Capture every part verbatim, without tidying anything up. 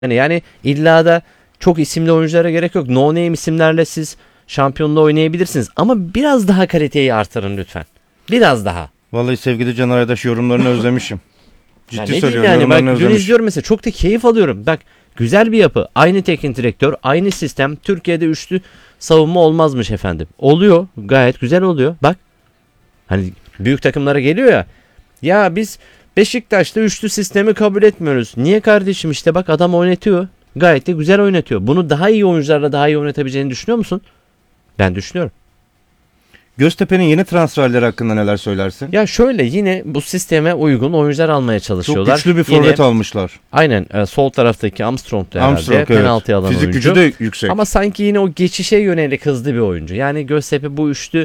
Yani, yani illa da çok isimli oyunculara gerek yok. No name isimlerle siz şampiyonluğu oynayabilirsiniz. Ama biraz daha kaliteyi artırın lütfen. Biraz daha. Vallahi sevgili Can Aydaş, yorumlarını özlemişim. Ciddi Ya ne diyeyim söylüyorum, yani, yorumlarını bak dün özlemişim. izliyorum mesela, çok da keyif alıyorum. Bak, güzel bir yapı. Aynı teknik direktör, aynı sistem. Türkiye'de üçlü savunma olmazmış efendim. Oluyor. Gayet güzel oluyor. Bak. Hani büyük takımlara geliyor ya. Ya biz Beşiktaş'ta üçlü sistemi kabul etmiyoruz. Niye kardeşim, işte bak adam oynatıyor. Gayet de güzel oynatıyor. Bunu daha iyi oyuncularla daha iyi oynatabileceğini düşünüyor musun? Ben düşünüyorum. Göztepe'nin yeni transferleri hakkında neler söylersin? Ya şöyle, yine bu sisteme uygun oyuncular almaya Çok çalışıyorlar. güçlü bir Yine, forvet almışlar. aynen e, sol taraftaki Armstrong'da herhalde. Armstrong, evet. Penaltı alan Fizik oyuncu. gücü de yüksek. Ama sanki yine o geçişe yönelik hızlı bir oyuncu. Yani Göztepe bu üçlü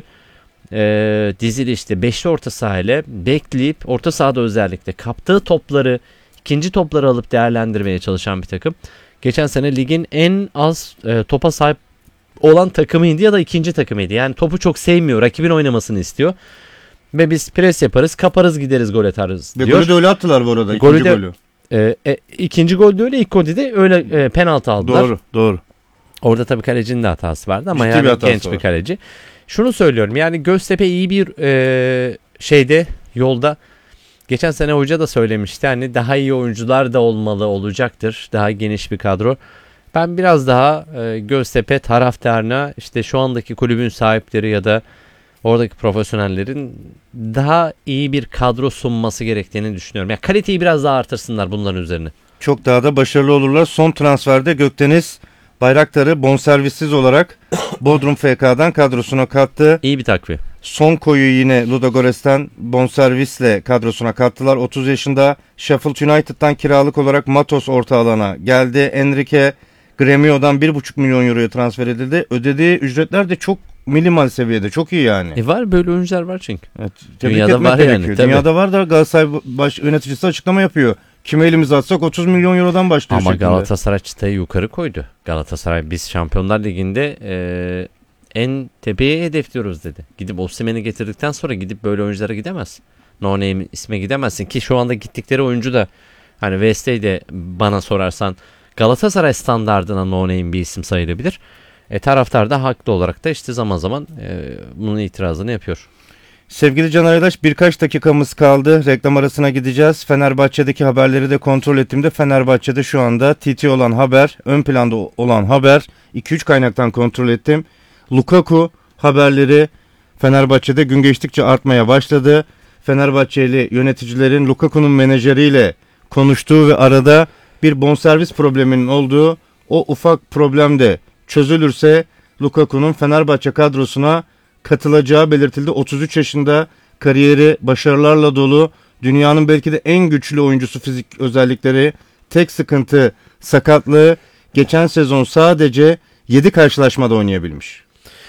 e, dizili işte beşli orta sahayla bekleyip orta sahada özellikle kaptığı topları, ikinci topları alıp değerlendirmeye çalışan bir takım. Geçen sene ligin en az e, topa sahip olan takımıydı ya da ikinci takımıydı. Yani topu çok sevmiyor, rakibin oynamasını istiyor. Ve biz pres yaparız, kaparız, gideriz, gol atarız Ve diyor. golü de öyle attılar bu arada. Golü ikinci de- golü. E, e, ikinci golde öyle, ilk golde de öyle e, penaltı aldılar. Doğru, doğru. Orada tabii kalecinin de hatası vardı ama Ciddi yani bir hatası genç var. bir kaleci. Şunu söylüyorum, yani Göztepe iyi bir e, şeyde, yolda. Geçen sene hoca da söylemişti, hani daha iyi oyuncular da olmalı, olacaktır. Daha geniş bir kadro. Ben biraz daha e, Göztepe taraftarına, işte şu andaki kulübün sahipleri ya da oradaki profesyonellerin daha iyi bir kadro sunması gerektiğini düşünüyorum. Yani kaliteyi biraz daha artırsınlar bunların üzerine. Çok daha da başarılı olurlar. Son transferde Gökdeniz Bayraktar'ı bonservissiz olarak Bodrum F K'dan kadrosuna kattı. İyi bir takviye. Sonko'yu yine Ludogorets'ten bonservisle kadrosuna kattılar. otuz yaşında Sheffield United'dan kiralık olarak Matos orta alana geldi. Enrique Gremio'dan bir buçuk milyon euroya transfer edildi. Ödediği ücretler de çok minimal seviyede. Çok iyi yani. E var, böyle oyuncular var çünkü. Evet, tebrik Dünyada etmek var yani, gerekiyor. tabii. Dünyada var da Galatasaray baş yöneticisi açıklama yapıyor. Kime elimize atsak otuz milyon eurodan başlıyor Ama şeklinde. Galatasaray çıtayı yukarı koydu. Galatasaray, biz Şampiyonlar Ligi'nde e, en tepeye hedefliyoruz dedi. Gidip Osimhen'i getirdikten sonra gidip böyle oyunculara gidemez. No name isme gidemezsin ki şu anda gittikleri oyuncu da, hani Wesley bana sorarsan Galatasaray standardına no name bir isim sayılabilir. E, taraftar da haklı olarak da işte zaman zaman e, bunun itirazını yapıyor. Sevgili Can Aydaş, birkaç dakikamız kaldı. Reklam arasına gideceğiz. Fenerbahçe'deki haberleri de kontrol ettiğimde Fenerbahçe'de şu anda T T olan haber, ön planda olan haber, iki üç kaynaktan kontrol ettim. Lukaku haberleri Fenerbahçe'de gün geçtikçe artmaya başladı. Fenerbahçeli yöneticilerin Lukaku'nun menajeriyle konuştuğu ve arada bir bonservis probleminin olduğu, o ufak problem de çözülürse Lukaku'nun Fenerbahçe kadrosuna katılacağı belirtildi. otuz üç yaşında, kariyeri başarılarla dolu, dünyanın belki de en güçlü oyuncusu fizik özellikleri, tek sıkıntı sakatlığı. Geçen sezon sadece yedi karşılaşmada oynayabilmiş.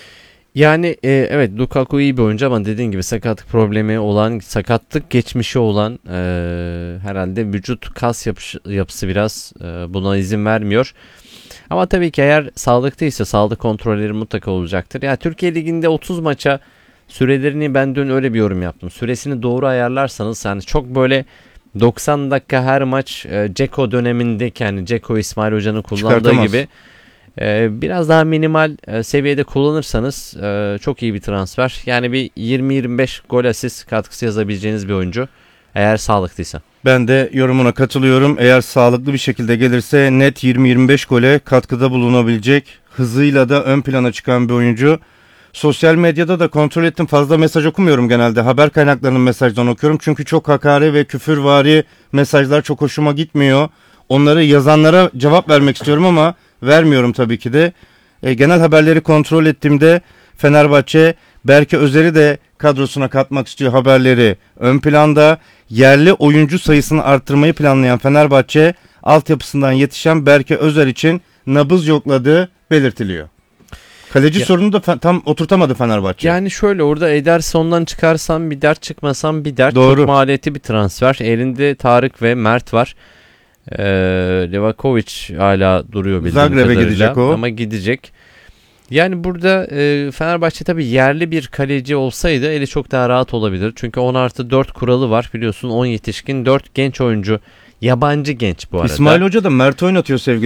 Yani e, evet, Lukaku iyi bir oyuncu ama dediğin gibi sakatlık problemi olan, sakatlık geçmişi olan, e, herhalde vücut kas yapış, yapısı biraz e, buna izin vermiyor. Ama tabii ki eğer sağlıklıysa sağlık kontrolleri mutlaka olacaktır. Yani Türkiye Ligi'nde otuz maça sürelerini, ben dün öyle bir yorum yaptım. Süresini doğru ayarlarsanız, yani çok böyle doksan dakika her maç e, Ceko dönemindeki, yani Ceko İsmail Hoca'nın kullandığı Çıkartamaz. gibi e, biraz daha minimal e, seviyede kullanırsanız e, çok iyi bir transfer. Yani bir yirmi yirmi beş gol asist katkısı yazabileceğiniz bir oyuncu eğer sağlıklıysa. Ben de yorumuna katılıyorum. Eğer sağlıklı bir şekilde gelirse net yirmi yirmi beş gole katkıda bulunabilecek, hızıyla da ön plana çıkan bir oyuncu. Sosyal medyada da kontrol ettim, fazla mesaj okumuyorum genelde. Haber kaynaklarının mesajdan okuyorum. Çünkü çok hakaret ve küfürvari mesajlar çok hoşuma gitmiyor. Onları yazanlara cevap vermek istiyorum ama vermiyorum tabii ki de. E, genel haberleri kontrol ettiğimde Fenerbahçe Berke Özer'i de kadrosuna katmak istiyor haberleri ön planda. Yerli oyuncu sayısını arttırmayı planlayan Fenerbahçe, altyapısından yetişen Berke Özer için nabız yokladığı belirtiliyor. Kaleci Ya, sorunu da fe- tam oturtamadı Fenerbahçe. yani şöyle, orada Ederson'dan çıkarsam bir dert, çıkmasam bir dert. Doğru. Çok maliyetli bir transfer. Elinde Tarık ve Mert var. Ee, Livakovic hala duruyor bildiğim Zagreb'e kadarıyla. gidecek o. Ama gidecek. Yani burada e, Fenerbahçe tabii yerli bir kaleci olsaydı eli çok daha rahat olabilir. Çünkü on artı dört kuralı var biliyorsun. on yetişkin, dört genç oyuncu Yabancı genç bu arada. İsmail Hoca da Mert oynatıyor sevgili